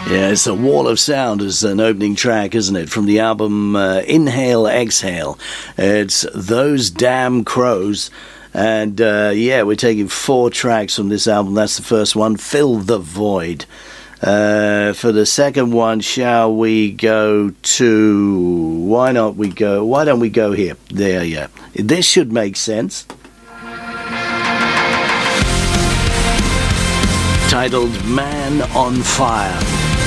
Yeah, it's a Wall of Sound as an opening track, isn't it? From the album Inhale, Exhale. It's Those Damn Crows. And we're taking 4 tracks from this album. That's the first one, Fill the Void. For the second one, shall we go to... Why don't we go here? There, yeah. This should make sense. Titled Man on Fire.